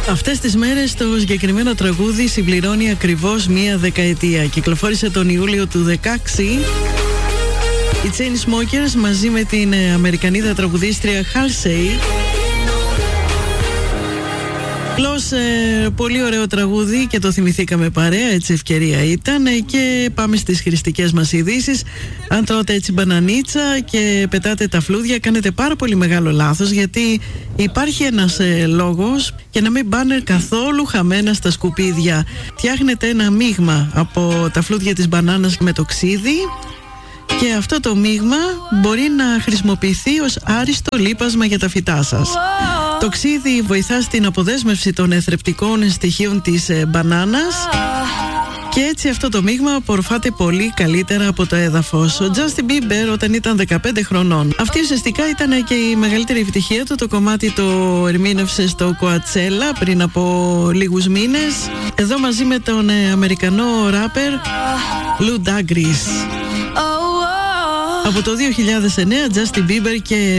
Αυτές τις μέρες το συγκεκριμένο τραγούδι συμπληρώνει ακριβώς μία δεκαετία. Κυκλοφόρησε τον Ιούλιο του 2016. Οι Chainsmokers μαζί με την Αμερικανίδα τραγουδίστρια Halsey. Πολύ ωραίο τραγούδι και το θυμηθήκαμε παρέα, έτσι ευκαιρία ήταν. Και πάμε στις χριστικές μας ειδήσεις. Αν τρώτε έτσι μπανανίτσα και πετάτε τα φλούδια, κάνετε πάρα πολύ μεγάλο λάθος, γιατί υπάρχει ένας λόγος και να μην πάνε καθόλου χαμένα στα σκουπίδια. Φτιάχνετε ένα μείγμα από τα φλούδια της μπανάνας με το ξύδι, και αυτό το μείγμα μπορεί να χρησιμοποιηθεί ως άριστο λίπασμα για τα φυτά σας. Το ξύδι βοηθά στην αποδέσμευση των εθρεπτικών στοιχείων της μπανάνας και έτσι αυτό το μείγμα απορροφάται πολύ καλύτερα από το έδαφος. Ο Justin Bieber όταν ήταν 15 χρονών. Αυτή ουσιαστικά ήταν και η μεγαλύτερη επιτυχία του. Το κομμάτι το ερμήνευσε στο Coachella πριν από λίγους μήνες. Εδώ μαζί με τον Αμερικανό ράπερ Lou Dagris. Από το 2009 Justin Bieber και